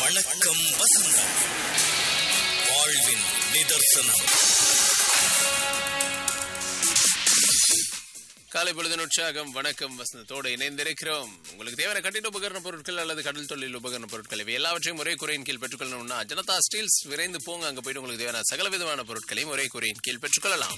வணக்கம் வசந்தம், வாழ்வின் நிதர்சனம். காலை பொழுதின் உற்சாகம் வணக்கம் வசந்தத்தோடு இணைந்திருக்கிறோம். உங்களுக்கு தேவையான கட்டிட உபகரண பொருட்கள் அல்லது கடல் தொழில் உபகரண பொருட்கள் இவை எல்லாவற்றையும் ஒரே குறையின் கீழ் பெற்றுக்கொள்ளணும்னா ஜனதா ஸ்டீல்ஸ் விரைந்து போங்க. அங்க போயிட்டு உங்களுக்கு தேவையான சகல விதமான பொருட்களையும் ஒரே குறையின் கீழ் பெற்றுக்கொள்ளலாம்.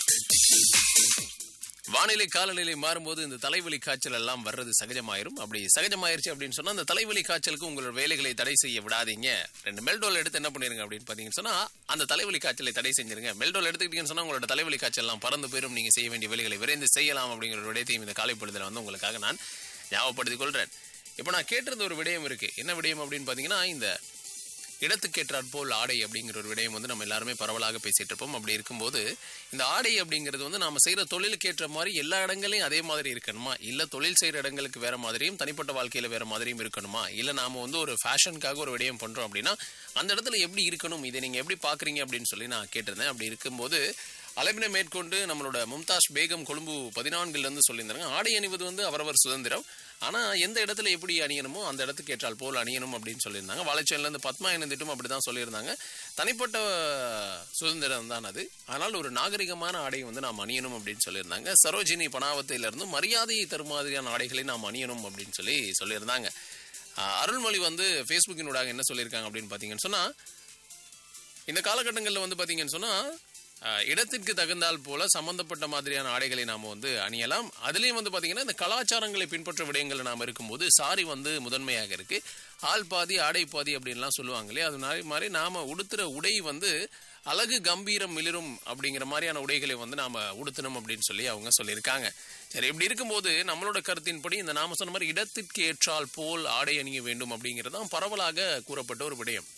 வானிலை காலநிலை மாறும்போது இந்த தலைவலி காய்ச்சல் எல்லாம் வர்றது சகஜமாயிரும். அப்படி சகஜமாயிருச்சு அப்படின்னு சொன்னா அந்த தலைவலி காய்ச்சலுக்கு உங்களோட வேலைகளை தடை செய்ய விடாதீங்க. 2 மெல்டோல் எடுத்து என்ன பண்ணிருங்க அப்படின்னு பாத்தீங்கன்னு சொன்னா அந்த தலைவலி காய்ச்சலை தடை செஞ்சிருங்க. மெல்டோல் எடுத்துக்கிட்டீங்கன்னு சொன்னா உங்களோட தலைவலி காய்ச்சல் எல்லாம் பறந்து போயிரும். நீங்க செய்ய வேண்டிய வேலைகளை விரைந்து செய்யலாம் அப்படிங்கிற ஒரு விடயத்தையும் இந்த காலை பொழுதுல வந்து உங்களுக்காக நான் ஞாபகப்படுத்திக் கொள்றேன். இப்போ நான் கேட்டிருந்த ஒரு விடயம் இருக்கு. என்ன விடயம் அப்படின்னு பாத்தீங்கன்னா, இந்த இடத்துக்கேற்றாற் போல் ஆடை அப்படிங்கிற ஒரு விடயம் வந்து நம்ம எல்லாருமே பரவலாக பேசிட்டு இருப்போம். அப்படி இருக்கும்போது இந்த ஆடை அப்படிங்கிறது வந்து நாம செய்யற தொழிலுக்கு ஏற்ற மாதிரி எல்லா இடங்களையும் அதே மாதிரி இருக்கணுமா, இல்ல தொழில் செய்யற இடங்களுக்கு வேற மாதிரியும் தனிப்பட்ட வாழ்க்கையில வேற மாதிரியும் இருக்கணுமா, இல்ல நாம வந்து ஒரு ஃபேஷனுக்காக ஒரு விடயம் பண்றோம் அப்படின்னா அந்த இடத்துல எப்படி இருக்கணும், இதை நீங்க எப்படி பாக்குறீங்க அப்படின்னு சொல்லி நான் கேட்டிருந்தேன். அப்படி இருக்கும்போது அலைவினை மேற்கொண்டு நம்மளோட மும்தாஸ் பேகம் கொழும்பு 14 இருந்து சொல்லியிருந்தாங்க, ஆடை அணிவது வந்து அவரவர் சுதந்திரம், ஆனா எந்த இடத்துல எப்படி அணியணுமோ அந்த இடத்துக்கு ஏற்றால் போல் அணியணும் அப்படின்னு சொல்லியிருந்தாங்க. வாழைச்சேரில இருந்து பத்மா இணைந்துட்டும் அப்படிதான் சொல்லியிருந்தாங்க. தனிப்பட்ட சுதந்திரம் தான் அது, ஆனால் ஒரு நாகரிகமான ஆடை வந்து நாம் அணியணும் அப்படின்னு சொல்லியிருந்தாங்க. சரோஜினி பனாவத்திலிருந்து மரியாதையை தரும் மாதிரியான ஆடைகளை நாம் அணியணும் அப்படின்னு சொல்லியிருந்தாங்க. அருள்மொழி வந்து ஃபேஸ்புக்கினூடாக என்ன சொல்லியிருக்காங்க அப்படின்னு பாத்தீங்கன்னு சொன்னா, இந்த காலகட்டங்களில் வந்து பாத்தீங்கன்னு சொன்னா இடத்திற்கு தகுந்தால் போல சம்பந்தப்பட்ட மாதிரியான ஆடைகளை நாம வந்து அணியலாம். அதுலயும் வந்து பாத்தீங்கன்னா இந்த கலாச்சாரங்களை பின்பற்ற விடயங்கள் நாம இருக்கும்போது சாரி வந்து முதன்மையாக இருக்கு. ஆள் பாதி ஆடை பாதி அப்படின்லாம் சொல்லுவாங்க இல்லையா, அது மாதிரி நாம உடுத்துற உடை வந்து அழகு கம்பீரம் மிளிரும் அப்படிங்கிற மாதிரியான உடைகளை வந்து நாம உடுத்தணும் அப்படின்னு சொல்லி அவங்க சொல்லியிருக்காங்க. சரி, இப்படி இருக்கும்போது நம்மளோட கருத்தின்படி இந்த நாம சொன்ன மாதிரி இடத்திற்கு ஏற்றால் போல் ஆடை அணிய வேண்டும் அப்படிங்கிறதான் பரவலாக கூறப்பட்ட ஒரு விடயம்.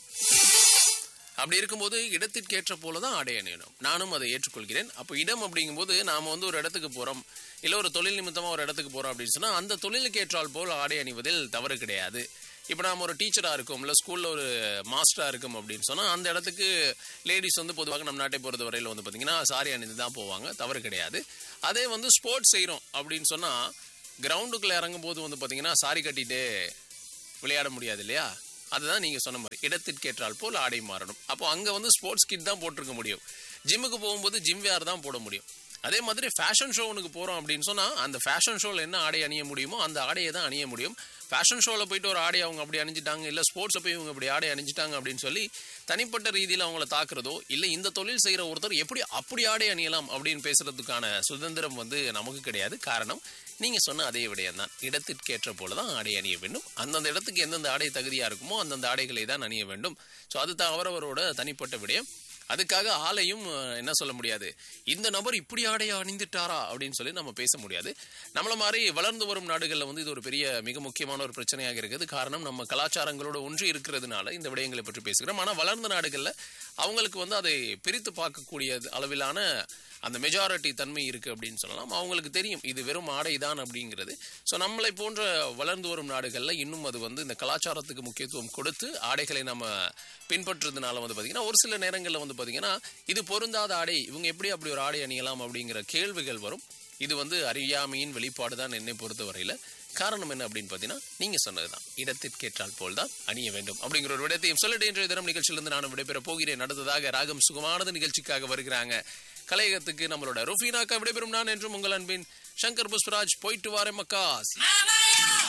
அப்படி இருக்கும்போது இடத்திற்கு ஏற்ற போலதான் ஆடை அணியணும். நானும் அதை ஏற்றுக்கொள்கிறேன். அப்போ இடம் அப்படிங்கும்போது நாம வந்து ஒரு இடத்துக்கு போறோம், இல்ல ஒரு தொழில் நிமித்தமா ஒரு இடத்துக்கு போறோம் அப்படின்னு சொன்னா அந்த தொழிலுக்கு ஏற்றால் போல் ஆடை அணிவதில் தவறு கிடையாது. இப்போ நாம ஒரு டீச்சரா இருக்கும், இல்ல ஸ்கூல்ல ஒரு மாஸ்டரா இருக்கும் அப்படின்னு சொன்னா அந்த இடத்துக்கு லேடிஸ் வந்து பொதுவாக நம்ம நாட்டை பொறுத்த வரையில வந்து பாத்தீங்கன்னா சாரி அணிந்து தான் போவாங்க, தவறு கிடையாது. அதே வந்து ஸ்போர்ட்ஸ் செய்யறோம் அப்படின்னு சொன்னா கிரவுண்டுக்குள்ள இறங்கும் போது வந்து பாத்தீங்கன்னா சாரி கட்டிட்டு விளையாட முடியாது இல்லையா, அதுதான் நீங்க சொன்ன மாதிரி இடத்திற்கு ஏற்றால் போல் ஆடை மாறணும். அப்போ அங்க வந்து ஸ்போர்ட்ஸ் கிட் தான் போட்டிருக்க முடியும், ஜிம்முக்கு போகும்போது ஜிம் வேர் தான் போட முடியும். அதே மாதிரி ஃபேஷன் ஷோனுக்கு போறோம் அப்படின்னு சொன்னா அந்த ஃபேஷன் ஷோல என்ன ஆடை அணிய முடியுமோ அந்த ஆடையை தான் அணிய முடியும். ஃபேஷன் ஷோல போயிட்டு ஒரு ஆடை அவங்க அப்படி அணிஞ்சிட்டாங்க, இல்ல ஸ்போர்ட்ஸ் போய் இவங்க அப்படி ஆடை அணிஞ்சிட்டாங்க அப்படின்னு சொல்லி தனிப்பட்ட ரீதியில் அவங்கள தாக்குறதோ, இல்ல இந்த தொழில் செய்யற ஒருத்தர் அப்படி ஆடை அணியலாம் அப்படின்னு பேசுறதுக்கான சுதந்திரம் வந்து நமக்கு கிடையாது. காரணம், நீங்க சொன்ன அதே விடயம் தான், இடத்திற்கு ஏற்ற போலதான் ஆடை அணிய வேண்டும். அந்தந்த இடத்துக்கு எந்தெந்த ஆடை தகுதியா இருக்குமோ அந்தந்த ஆடைகளை தான் அணிய வேண்டும். ஸோ அது அவரவரோட தனிப்பட்ட விடயம். அதுக்காக ஆளையும் என்ன சொல்ல முடியாது, இந்த நபர் இப்படி ஆடையா அணிந்துட்டாரா அப்படின்னு சொல்லி நம்ம பேச முடியாது. நம்மள மாதிரி வளர்ந்து வரும் நாடுகள்ல வந்து இது ஒரு பெரிய மிக முக்கியமான ஒரு பிரச்சனையாக இருக்குது. காரணம், நம்ம கலாச்சாரங்களோட ஒன்றி இருக்கிறதுனால இந்த விடயங்களை பற்றி பேசுகிறோம். ஆனா வளர்ந்த நாடுகள்ல அவங்களுக்கு வந்து அதை பிரித்து பார்க்கக்கூடிய அளவிலான அந்த மெஜாரிட்டி தன்மை இருக்கு அப்படின்னு சொல்லலாம். அவங்களுக்கு தெரியும் இது வெறும் ஆடை தான் அப்படிங்கிறது. ஸோ நம்மளை போன்ற வளர்ந்து வரும் நாடுகள்ல இன்னும் அது வந்து இந்த கலாச்சாரத்துக்கு முக்கியத்துவம் கொடுத்து ஆடைகளை நம்ம பின்பற்றுறதுனால வந்து பாத்தீங்கன்னா ஒரு சில நேரங்களில் வந்து பாத்தீங்கன்னா இது பொருந்தாத ஆடை, இவங்க எப்படி அப்படி ஒரு ஆடை அணியலாம் அப்படிங்கிற கேள்விகள் வரும். இது வந்து அறியாமையின் வெளிப்பாடு தான் என்னை பொறுத்த வரையில. காரணம் என்ன அப்படின்னு பாத்தீங்கன்னா நீங்க சொன்னதுதான், இடத்திற்கேற்றால் போல் தான் அணிய வேண்டும் அப்படிங்கிற ஒரு விடயத்தையும் சொல்லிட்டு இன்றைய தினம் நிகழ்ச்சியிலிருந்து நானும் விடைபெற போகிறேன். அடுத்ததாக ராகம் சுகமானது நிகழ்ச்சிக்காக வருகிறாங்க கலையகத்துக்கு நம்மளோட ருஃபீனாக்கா. விடைபெறும் நான் என்றும் உங்கள் அன்பின் சங்கர் புஷ்பராஜ். போயிட்டு வாரேன் மக்கா.